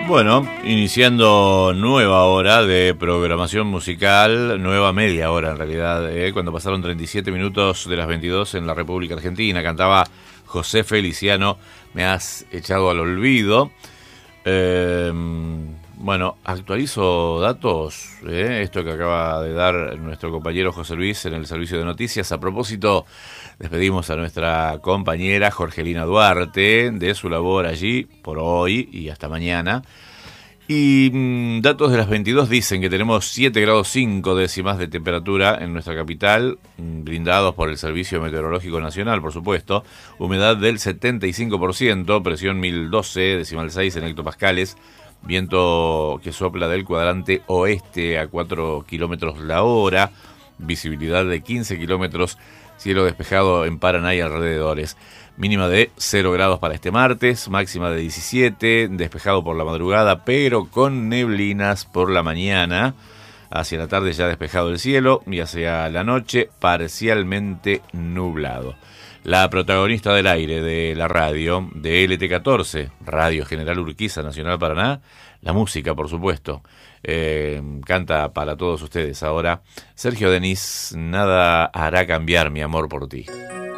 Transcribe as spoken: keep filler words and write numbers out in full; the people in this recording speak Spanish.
Bueno, iniciando nueva hora de programación musical, nueva media hora en realidad, eh, cuando pasaron treinta y siete minutos de las veintidós en la República Argentina, cantaba José Feliciano, Me has echado al olvido. Eh, bueno, actualizo datos, eh, esto que acaba de dar nuestro compañero José Luis en el servicio de noticias. A propósito, despedimos a nuestra compañera Jorgelina Duarte de su labor allí por hoy y hasta mañana. Y mmm, datos de las veintidós dicen que tenemos siete grados cinco décimas de temperatura en nuestra capital, mmm, brindados por el Servicio Meteorológico Nacional, por supuesto. Humedad del setenta y cinco por ciento, presión mil doce decimal seis en hectopascales. Viento que sopla del cuadrante oeste a cuatro kilómetros la hora. Visibilidad de quince kilómetros. Cielo despejado en Paraná y alrededores. Mínima de cero grados para este martes, máxima de diecisiete, despejado por la madrugada, pero con neblinas por la mañana. Hacia la tarde ya despejado el cielo y hacia la noche parcialmente nublado. La protagonista del aire de la radio, de L T catorce, Radio General Urquiza, Nacional Paraná, la música, por supuesto. Eh, canta para todos ustedes ahora Sergio Denis, Nada hará cambiar mi amor por ti.